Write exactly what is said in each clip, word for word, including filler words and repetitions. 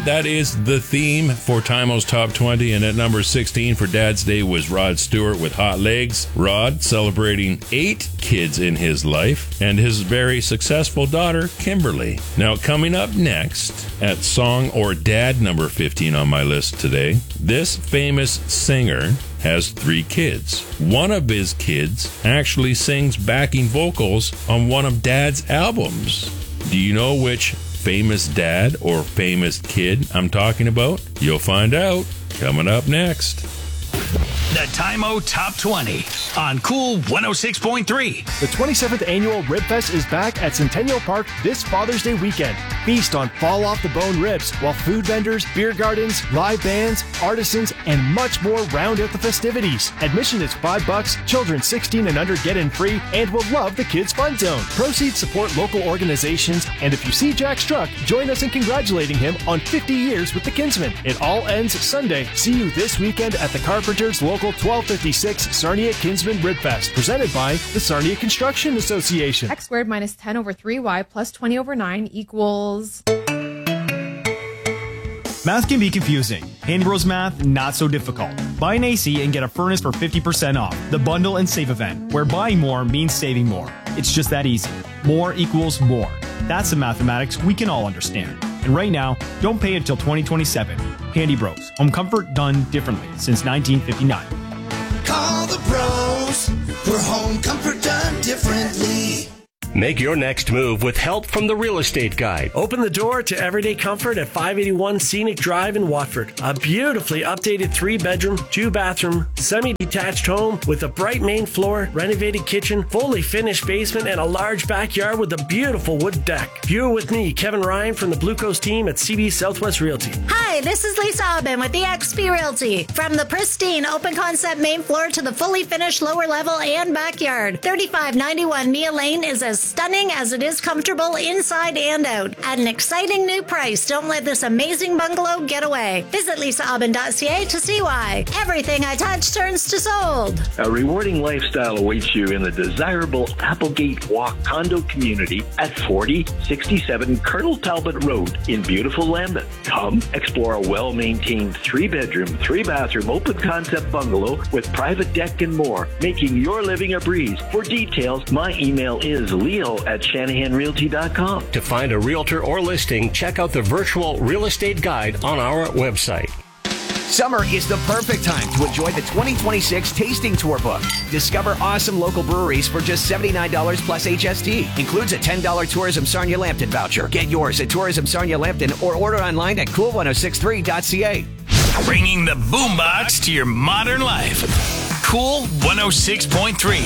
That is the theme for Timo's Top twenty, and at number sixteen for Dad's Day was Rod Stewart with Hot Legs. Rod celebrating eight kids in his life and his very successful daughter, Kimberly. Now, coming up next at Song or Dad number fifteen on my list today, this famous singer has three kids. One of his kids actually sings backing vocals on one of Dad's albums. Do you know which famous dad or famous kid I'm talking about? You'll find out coming up next. The Timo Top twenty on Cool one oh six point three. The twenty-seventh Annual Rib Fest is back at Centennial Park this Father's Day weekend. Feast on fall-off-the-bone ribs, while food vendors, beer gardens, live bands, artisans, and much more round out the festivities. Admission is five bucks, children sixteen and under get in free, and will love the Kids Fun Zone. Proceeds support local organizations, and if you see Jack's truck, join us in congratulating him on fifty years with the Kinsmen. It all ends Sunday. See you this weekend at the Carpenters Local twelve fifty-six Sarnia Kinsmen Rib Fest, presented by the Sarnia Construction Association. X squared minus ten over three y plus twenty over nine equals... Math can be confusing. Handy Bros Math, not so difficult. Buy an A C and get a furnace for fifty percent off. The Bundle and Save event, where buying more means saving more. It's just that easy. More equals more. That's the mathematics we can all understand. And right now, don't pay until twenty twenty-seven. Handy Bros. Home comfort done differently since nineteen fifty-nine. Call the pros for home comfort done differently. Make your next move with help from the Real Estate Guide. Open the door to everyday comfort at five eighty-one Scenic Drive in Watford. A beautifully updated three-bedroom, two-bathroom, semi-detached home with a bright main floor, renovated kitchen, fully finished basement, and a large backyard with a beautiful wood deck. View it with me, Kevin Ryan, from the Blue Coast team at C B Southwest Realty. Hi, this is Lisa Aubin with eXp Realty. From the pristine open-concept main floor to the fully finished lower level and backyard, thirty-five ninety-one Mia Lane is as stunning as it is comfortable inside and out. At an exciting new price, don't let this amazing bungalow get away. Visit lisa aubin dot c a to see why. Everything I touch turns to sold. A rewarding lifestyle awaits you in the desirable Applegate Walk condo community at forty sixty-seven Colonel Talbot Road in beautiful Lambeth. Come explore a well-maintained three-bedroom, three-bathroom open-concept bungalow with private deck and more, making your living a breeze. For details, my email is leo at shanahan realty dot com. To find a realtor or listing, check out the virtual real estate guide on our website. Summer is the perfect time to enjoy the twenty twenty-six Tasting Tour book. Discover awesome local breweries for just seventy-nine dollars plus H S T. Includes a ten dollars Tourism Sarnia Lambton voucher. Get yours at Tourism Sarnia Lambton or order online at cool ten sixty-three dot c a. Bringing the boombox to your modern life. Cool one oh six point three.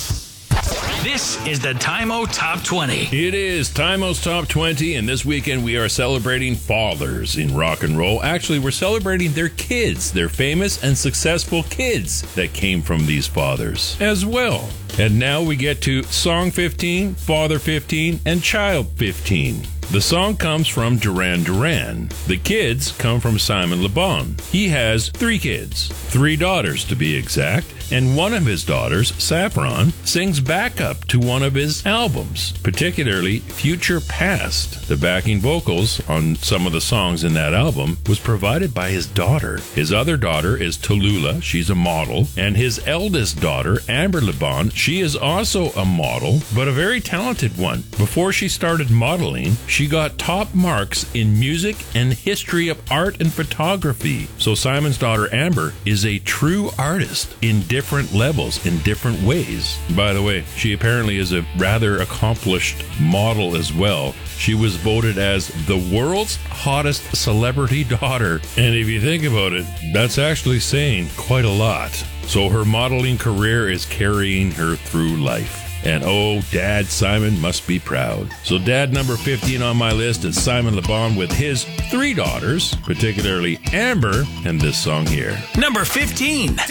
This is the Timo Top twenty. It is Timo's Top twenty, and this weekend we are celebrating fathers in rock and roll. Actually, we're celebrating their kids, their famous and successful kids that came from these fathers as well. And now we get to Song fifteen, Father fifteen, and Child fifteen. The song comes from Duran Duran. The kids come from Simon Le Bon. He has three kids, three daughters to be exact, and one of his daughters, Saffron, sings backup to one of his albums, particularly Future Past. The backing vocals on some of the songs in that album was provided by his daughter. His other daughter is Tallulah, she's a model, and his eldest daughter, Amber Le Bon, she is also a model, but a very talented one. Before she started modeling, she got top marks in music and history of art and photography. So Simon's daughter Amber is a true artist in different levels, in different ways. By the way, she apparently is a rather accomplished model as well. She was voted as the world's hottest celebrity daughter. And if you think about it, that's actually saying quite a lot. So her modeling career is carrying her through life. And oh, Dad Simon must be proud. So Dad number fifteen on my list is Simon Le Bon with his three daughters, particularly Amber, and this song here. Number fifteen.